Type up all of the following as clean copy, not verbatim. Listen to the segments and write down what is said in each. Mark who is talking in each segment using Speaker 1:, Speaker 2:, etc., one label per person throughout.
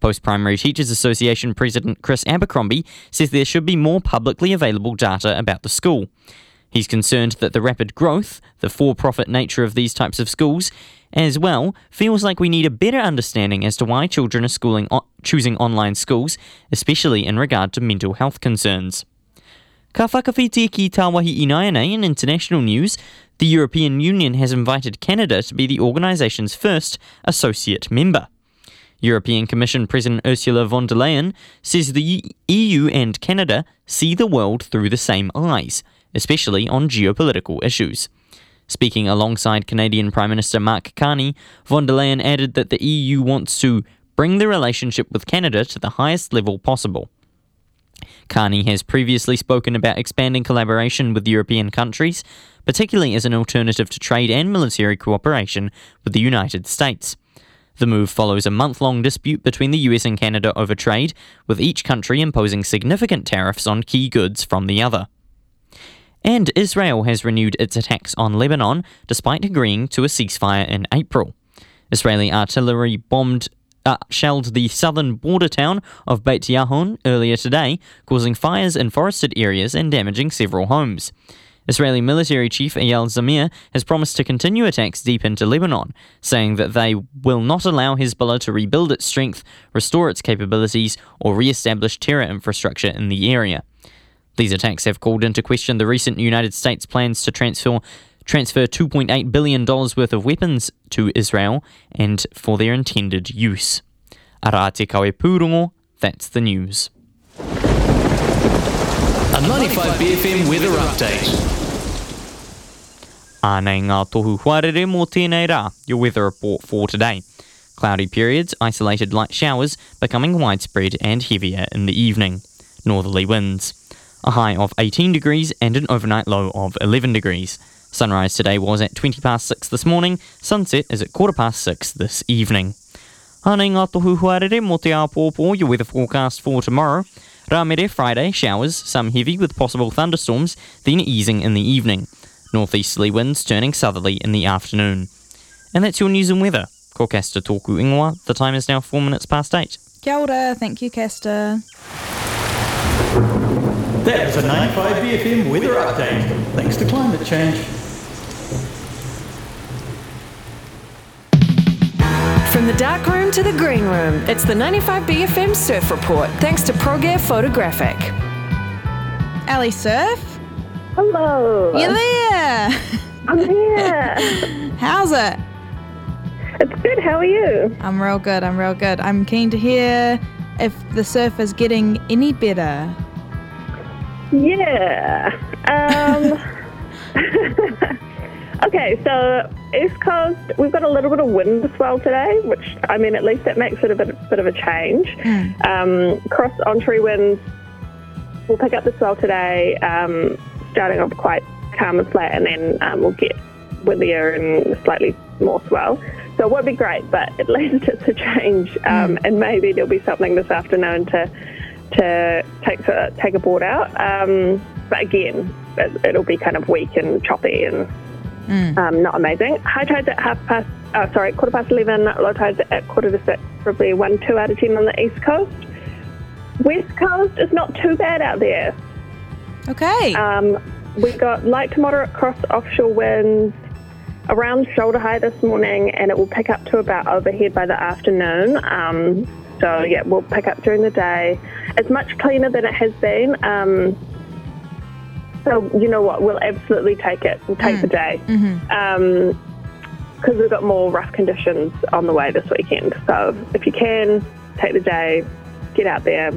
Speaker 1: Post-Primary Teachers Association President Chris Abercrombie says there should be more publicly available data about the school. He's concerned that the rapid growth, the for-profit nature of these types of schools, as well, feels like we need a better understanding as to why children are choosing online schools, especially in regard to mental health concerns. Ka whakawhitia ki Tāwahi Ināianei in international news, the European Union has invited Canada to be the organisation's first associate member. European Commission President Ursula von der Leyen says the EU and Canada see the world through the same eyes, especially on geopolitical issues. Speaking alongside Canadian Prime Minister Mark Carney, von der Leyen added that the EU wants to bring the relationship with Canada to the highest level possible. Carney has previously spoken about expanding collaboration with European countries, particularly as an alternative to trade and military cooperation with the United States. The move follows a month-long dispute between the US and Canada over trade, with each country imposing significant tariffs on key goods from the other. And Israel has renewed its attacks on Lebanon despite agreeing to a ceasefire in April. Israeli artillery shelled the southern border town of Beit Yahon earlier today, causing fires in forested areas and damaging several homes. Israeli military chief Eyal Zamir has promised to continue attacks deep into Lebanon, saying that they will not allow Hezbollah to rebuild its strength, restore its capabilities, or re-establish terror infrastructure in the area. These attacks have called into question the recent United States plans to transfer $2.8 billion worth of weapons to Israel and for their intended use. Ara te kawe pūrongo, that's the news.
Speaker 2: A 95BFM weather update.
Speaker 1: Ānei ngā tohu huarere mō tēnei rā, your weather report for today. Cloudy periods, isolated light showers, becoming widespread and heavier in the evening. Northerly winds. A high of 18 degrees and an overnight low of 11 degrees. Sunrise today was at 20 past 6 this morning. Sunset is at 6:15 this evening. Ānei ngā tohu huarere mō te āpōpō, your weather forecast for tomorrow. Rāmere Friday, showers, some heavy with possible thunderstorms, then easing in the evening. Northeasterly winds turning southerly in the afternoon. And that's your news and weather. Ko Castor tōku ingoa, the time is now 4 minutes past 8.
Speaker 3: Kia ora, thank you, Castor.
Speaker 2: That was a 95BFM weather update. Thanks to climate change.
Speaker 4: From the dark room to the green room, it's the 95BFM Surf Report, thanks to ProGear Photographic.
Speaker 3: Ali Surf?
Speaker 5: Hello.
Speaker 3: You're there.
Speaker 5: I'm here.
Speaker 3: How's it?
Speaker 5: It's good. How are you?
Speaker 3: I'm real good. I'm keen to hear if the surf is getting any better.
Speaker 5: Yeah. Okay, so East Coast, we've got a little bit of wind as well today, which, I mean, at least that makes it a bit of a change. Cross-entry winds will pick up the swell today, starting off quite calm and flat, and then we'll get windier and slightly more swell. So it won't be great, but at least it's a change, and maybe there'll be something this afternoon to take a board out. But again, it'll be kind of weak and choppy and not amazing. High tides at 11:15, low tides at 6:15, probably 1-2 out of 10 on the East Coast. West Coast is not too bad out there.
Speaker 3: Okay.
Speaker 5: We got light to moderate cross offshore winds around shoulder high this morning, and it will pick up to about overhead by the afternoon. So yeah, we'll pick up during the day. It's much cleaner than it has been. So you know what, we'll absolutely take it. We'll take the day. Because we've got more rough conditions on the way this weekend. So if you can, take the day, get out there.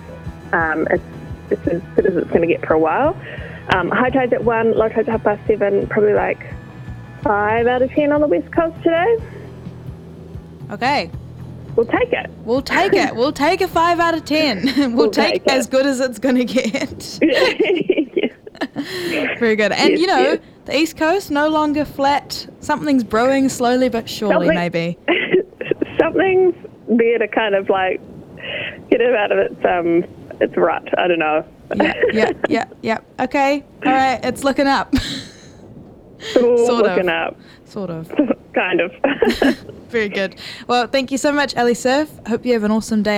Speaker 5: It's as good as it's going to get for a while. High tides at 1, low tides at 7:30, probably like 5 out of 10 on the West Coast today.
Speaker 3: Okay.
Speaker 5: We'll take it.
Speaker 3: We'll take it. We'll take a 5 out of 10. We'll take as good as it's going to get.
Speaker 5: Yes.
Speaker 3: Very good. And, the East Coast, no longer flat. Something's brewing slowly but surely, maybe.
Speaker 5: Something's there to kind of like get it out of its rut. I don't know.
Speaker 3: Yeah. Okay. All right. It's looking up.
Speaker 5: Looking up.
Speaker 3: Sort of.
Speaker 5: Kind of.
Speaker 3: Very good. Well, thank you so much, Ali Surf. Hope you have an awesome day.